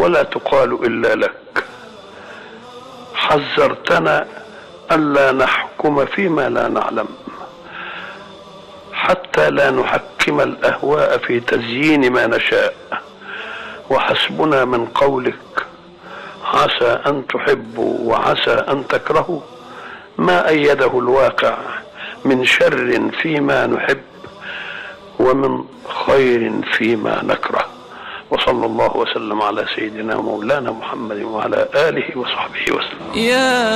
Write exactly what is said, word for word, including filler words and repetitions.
ولا تقال إلا لك. حذرتنا ألا نحكم فيما لا نعلم، حتى لا نحكم الأهواء في تزيين ما نشاء، وحسبنا من قولك عسى أن تحبوا وعسى أن تكرهوا ما أيده الواقع من شر فيما نحب ومن خير فيما نكره. وصلى الله وسلم على سيدنا مولانا محمد وعلى آله وصحبه وسلم.